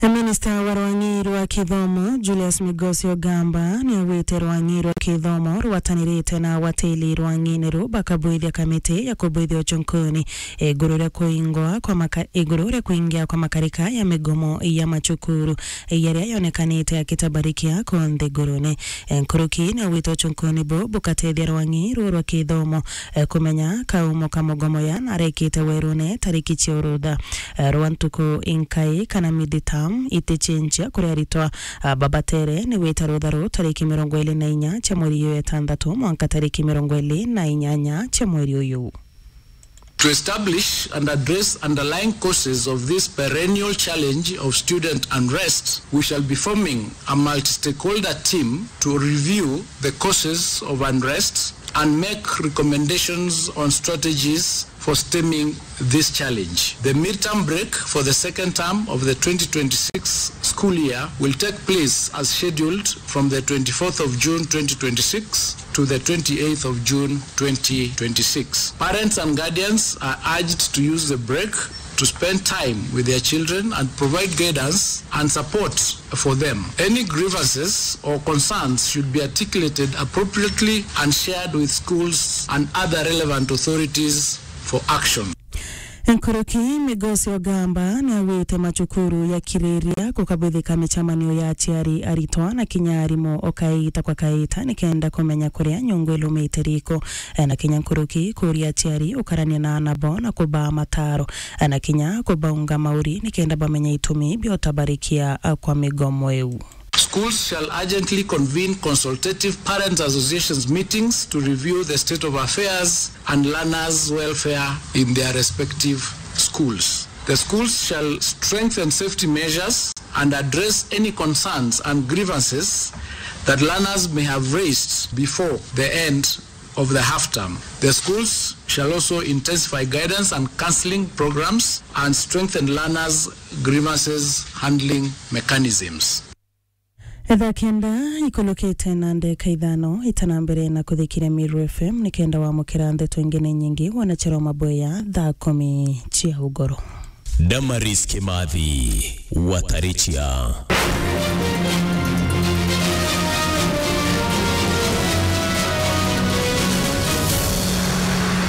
Minister wa Rwangiru wa Kithomo Julius Migosi Ogamba ni awite Rwangiru wa Kithomo rwatanirite na wateli Rwangiru bakabwithia kamiti ya kubwithia uchunkuni igurure kuingia kwa makarika ya migomo ya machukuru yaria yonekanite akitabarikia konde gurune nkuruki ni awite uchunkuni bukatethia Rwangiru wa Kithomo kumenya kaumo kamugomo ya narekite werune tariki chiorudha rwantuku inkai kana midita itechenja kureritwa babatere ni wita rodharo tariki 24 cha mwezi wa 6 mwaka tariki 28 cha mwezi uyu. To establish and address underlying causes of this perennial challenge of student unrest, we shall be forming a multi-stakeholder team to review the causes of unrest and make recommendations on strategies for stemming this challenge. The midterm break for the second term of the 2026 school year will take place as scheduled from the 24th of June 2026 to the 28th of June 2026. Parents and guardians are urged to use the break to spend time with their children and provide guidance and support for them. Any grievances or concerns should be articulated appropriately and shared with schools and other relevant authorities for action. Nkuruki Migosi Ogamba ni awite machukuru ya Kireria kukabithika michamanio ya aciari aritwa na kinyarimo okaita kwa kaita nikenda kumenya kuria nyungu ilumeiteriko na kinya nkuruki kuria aciari ukarania na anabo na kuba mataro na kinya kubaunga mauri nikenda bamenya itumi biotabarikia kwa migomo eu. Schools shall urgently convene consultative parent associations meetings to review the state of affairs and learners' welfare in their respective schools. The schools shall strengthen safety measures and address any concerns and grievances that learners may have raised before the end of the half term. The schools shall also intensify guidance and counseling programs and strengthen learners' grievances handling mechanisms. Etha kenda ikolokete na ndeka ithano itanambere na kuthikire Miru FM nikenda wa mukira ndeto ingine nyingi wanachero maboya thaa 10 chia ugoro. Damaris Kimathi Watarichia.